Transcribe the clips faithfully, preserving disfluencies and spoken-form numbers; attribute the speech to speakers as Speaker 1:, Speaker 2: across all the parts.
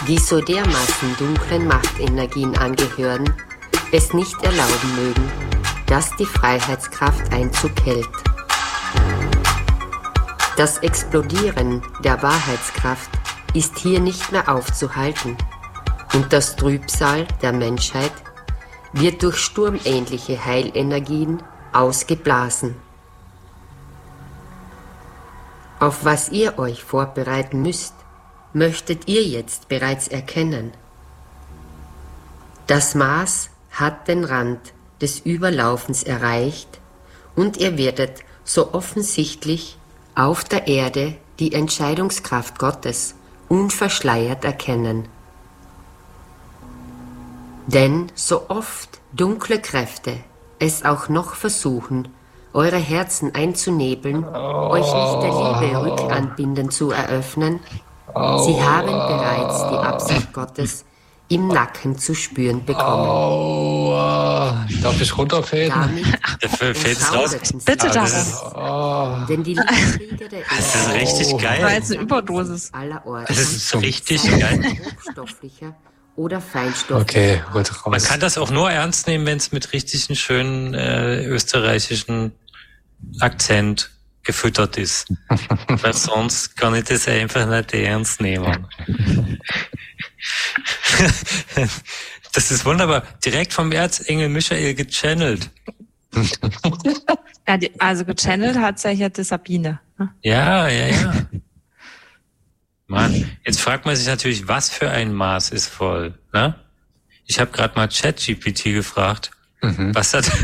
Speaker 1: die so dermaßen dunklen Machtenergien angehören, es nicht erlauben mögen, dass die Freiheitskraft Einzug hält. Das Explodieren der Wahrheitskraft ist hier nicht mehr aufzuhalten und das Trübsal der Menschheit wird durch sturmähnliche Heilenergien ausgeblasen. Auf was ihr euch vorbereiten müsst, möchtet ihr jetzt bereits erkennen. Das Maß hat den Rand des Überlaufens erreicht und ihr werdet so offensichtlich auf der Erde die Entscheidungskraft Gottes unverschleiert erkennen. Denn so oft dunkle Kräfte es auch noch versuchen, eure Herzen einzunebeln, oh. euch nicht der Liebe Rückanbinden zu eröffnen, oh. sie haben bereits die Absicht Gottes im Nacken zu spüren bekommen.
Speaker 2: Oh. Darf ich runterfällen?
Speaker 3: Dafür fällt es raus.
Speaker 4: Bitte
Speaker 3: das.
Speaker 4: das.
Speaker 1: Oh. Denn die Liebeskrieger der
Speaker 3: das ist richtig
Speaker 1: oh.
Speaker 3: geil.
Speaker 4: Das war jetzt eine Überdosis.
Speaker 3: Das ist richtig geil.
Speaker 1: Hochstofflicher oder feinstofflicher.
Speaker 2: Okay, gut raus.
Speaker 3: Man kann das auch nur ernst nehmen, wenn es mit richtigen, schönen äh, österreichischen Akzent gefüttert ist. Weil sonst kann ich das einfach nicht ernst nehmen. Das ist wunderbar. Direkt vom Erzengel Michael gechannelt.
Speaker 4: Ja, die, also gechannelt hat ja hier die Sabine. Ne?
Speaker 3: Ja, ja, ja. Mann, jetzt fragt man sich natürlich, was für ein Maß ist voll, ne? Ich habe gerade mal ChatGPT gefragt, mhm. was das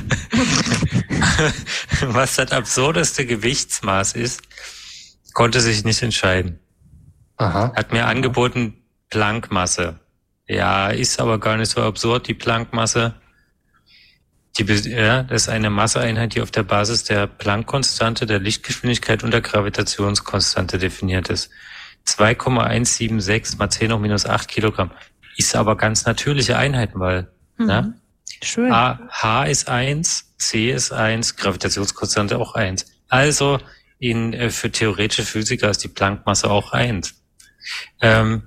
Speaker 3: was das absurdeste Gewichtsmaß ist, konnte sich nicht entscheiden. Aha. Hat mir angeboten Planckmasse. Ja, ist aber gar nicht so absurd, die Planckmasse. Die, ja, das ist eine Masseeinheit, die auf der Basis der Planck-Konstante, der Lichtgeschwindigkeit und der Gravitationskonstante definiert ist. zwei Komma eins sieben sechs mal zehn hoch minus acht Kilogramm. Ist aber ganz natürliche Einheiten, weil mhm. ne?
Speaker 4: Schön.
Speaker 3: A, H ist eins, C ist eins, Gravitationskonstante auch eins. Also in äh, für theoretische Physiker ist die Planckmasse auch eins. Ähm,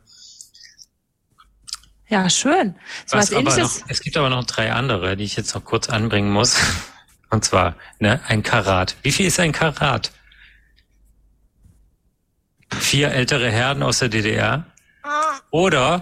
Speaker 4: ja, schön. So
Speaker 3: was
Speaker 4: was
Speaker 3: aber
Speaker 4: Ähnliches.
Speaker 3: noch, es gibt aber noch drei andere, die ich jetzt noch kurz anbringen muss. Und zwar ne, ein Karat. Wie viel ist ein Karat? Vier ältere Herren aus der D D R oder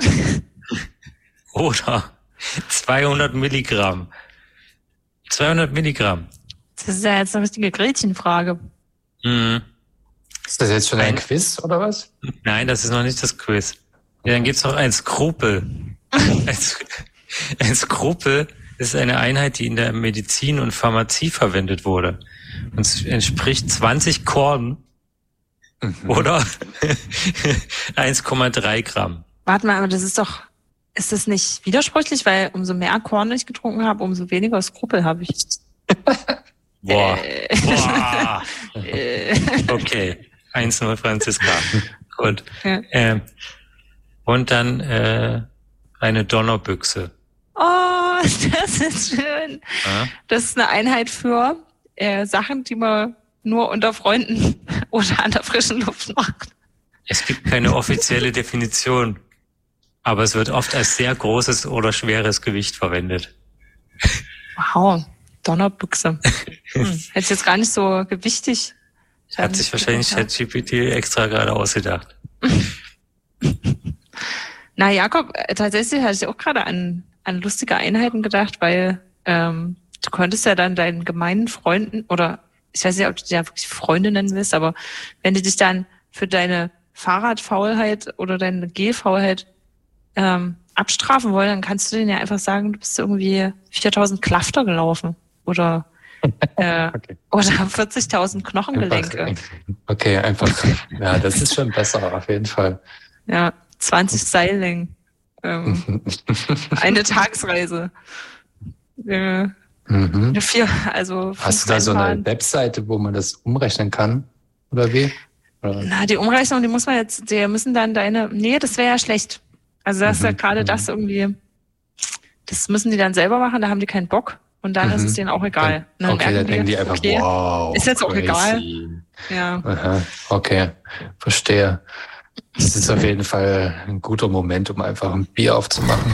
Speaker 3: oder zweihundert Milligramm. zweihundert Milligramm.
Speaker 4: Das ist ja jetzt eine richtige Gretchenfrage.
Speaker 3: Mhm.
Speaker 2: Ist das jetzt schon ein, ein Quiz oder was?
Speaker 3: Nein, das ist noch nicht das Quiz. Ja, dann gibt's noch ein Skrupel. ein, ein Skrupel ist eine Einheit, die in der Medizin und Pharmazie verwendet wurde. Und es entspricht zwanzig Korn. Mhm. Oder eins Komma drei Gramm.
Speaker 4: Warte mal, aber das ist doch, ist das nicht widersprüchlich, weil umso mehr Korn ich getrunken habe, umso weniger Skrupel habe ich.
Speaker 3: Boah.
Speaker 4: Äh.
Speaker 3: Boah. Okay. eins null Franziska. Gut. Ja. Ähm, und dann äh, eine Donnerbüchse.
Speaker 4: Oh, das ist schön. Ja? Das ist eine Einheit für äh, Sachen, die man nur unter Freunden oder an der frischen Luft macht.
Speaker 3: Es gibt keine offizielle Definition, aber es wird oft als sehr großes oder schweres Gewicht verwendet.
Speaker 4: Wow, Donnerbüchse. Hm. Hätte ich jetzt gar nicht so gewichtig.
Speaker 3: Hat sich wahrscheinlich ChatGPT extra gerade ausgedacht.
Speaker 4: Na Jakob, tatsächlich hatte ich auch gerade an, an lustige Einheiten gedacht, weil ähm, du konntest ja dann deinen gemeinen Freunden oder ich weiß nicht, ob du dich ja wirklich Freunde nennen willst, aber wenn die dich dann für deine Fahrradfaulheit oder deine Gehfaulheit ähm, abstrafen wollen, dann kannst du denen ja einfach sagen, du bist irgendwie viertausend Klafter gelaufen oder äh, okay. oder vierzigtausend Knochengelenke.
Speaker 2: Einfach, okay, einfach. Ja, das ist schon besser, auf jeden Fall.
Speaker 4: Ja, zwanzig Seillängen. Ähm, eine Tagesreise. Äh,
Speaker 2: Mhm.
Speaker 4: Vier, also
Speaker 2: hast du da so eine Webseite, wo man das umrechnen kann? Oder wie? Oder?
Speaker 4: Na, die Umrechnung, die muss man jetzt, die müssen dann deine, nee, das wäre ja schlecht. Also das ist mhm. ja gerade mhm. das irgendwie, das müssen die dann selber machen, da haben die keinen Bock und dann mhm. ist es denen auch egal.
Speaker 2: Dann, okay, dann denken die einfach, okay, wow.
Speaker 4: Ist jetzt auch
Speaker 2: crazy.
Speaker 4: egal. Ja.
Speaker 2: Aha, okay, verstehe. Das ist auf jeden Fall ein guter Moment, um einfach ein Bier aufzumachen.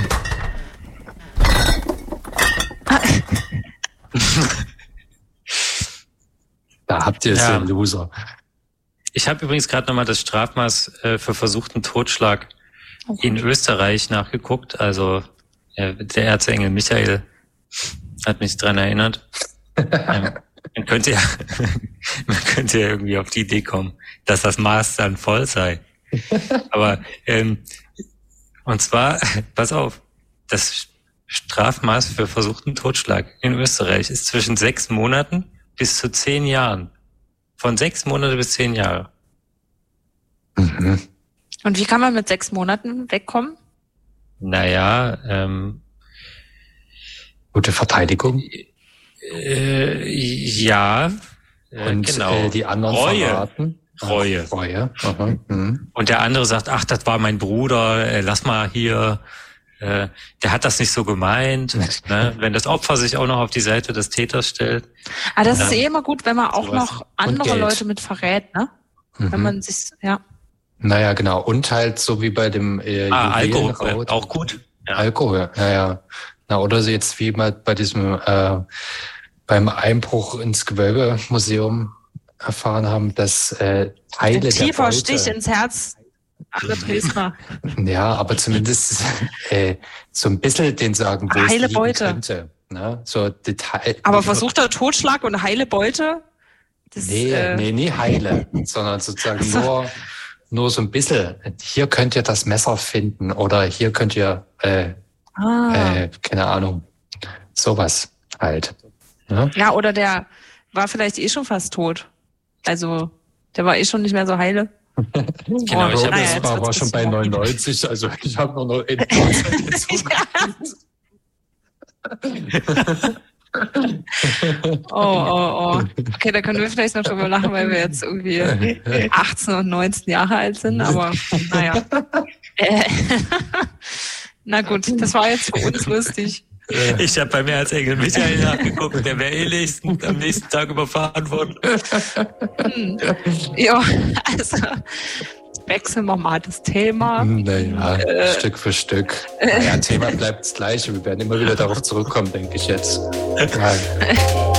Speaker 2: Da habt ihr es, ja. Den Loser.
Speaker 3: Ich habe übrigens gerade nochmal das Strafmaß äh, für versuchten Totschlag oh. in Österreich nachgeguckt. Also äh, der Erzengel Michael hat mich dran erinnert. ähm, man könnte ja, man könnte ja irgendwie auf die Idee kommen, dass das Maß dann voll sei. Aber ähm, und zwar, pass auf, das Strafmaß für versuchten Totschlag in Österreich ist zwischen sechs Monaten bis zu zehn Jahren. Von sechs Monate bis zehn Jahre.
Speaker 4: Mhm. Und wie kann man mit sechs Monaten wegkommen?
Speaker 3: Naja, ähm,
Speaker 2: gute Verteidigung.
Speaker 3: Äh, ja, äh,
Speaker 2: und
Speaker 3: genau.
Speaker 2: Äh, die anderen
Speaker 3: Reue.
Speaker 2: verraten.
Speaker 3: Reue.
Speaker 2: Ach, Reue. Aha. Mhm.
Speaker 3: Und der andere sagt, ach, das war mein Bruder, äh, lass mal hier, äh, der hat das nicht so gemeint. Ne? Wenn das Opfer sich auch noch auf die Seite des Täters stellt.
Speaker 4: Aber das ist eh immer gut, wenn man auch noch andere Leute mit verrät, ne? Mhm. Wenn man sich, ja.
Speaker 2: Naja, genau. Und halt so wie bei dem äh,
Speaker 3: ah, Alkohol, auch gut.
Speaker 2: Ja. Alkohol, ja, ja. Na, oder so jetzt wie mal bei diesem, äh, beim Einbruch ins Gewölbemuseum erfahren haben, dass äh, Teile der
Speaker 4: tiefer
Speaker 2: Beute,
Speaker 4: Stich ins Herz aller Dresdner.
Speaker 2: Ja, aber zumindest äh, so ein bisschen den sagen, wo
Speaker 4: heile
Speaker 2: es liegen
Speaker 4: Beute.
Speaker 2: Könnte. Ne? So Detail.
Speaker 4: Aber versuchter Totschlag und heile Beute?
Speaker 2: Das, nee, äh, nee, nie heile, sondern sozusagen so. nur nur so ein bisschen. Hier könnt ihr das Messer finden oder hier könnt ihr, äh, ah. äh, keine Ahnung, sowas halt. Ja?
Speaker 4: Ja, oder der war vielleicht eh schon fast tot. Also, der war eh schon nicht mehr so heile.
Speaker 2: Genau, ich hab naja, jetzt war, war schon bei neunundneunzig, also ich habe nur noch ein Prozent gezogen.
Speaker 4: Oh, oh, oh. Okay, da können wir vielleicht noch drüber lachen, weil wir jetzt irgendwie achtzehn und neunzehn Jahre alt sind, aber naja. Äh, na gut, das war jetzt für uns lustig.
Speaker 3: Ich habe bei mir als Engel Michael nachgeguckt, der wäre eh nächsten, am nächsten Tag überfahren worden.
Speaker 4: Hm. Ja, also wechseln wir mal das Thema.
Speaker 2: Naja, äh, Stück für Stück. Naja, Thema bleibt das gleiche. Wir werden immer wieder darauf zurückkommen, denke ich jetzt. Ja.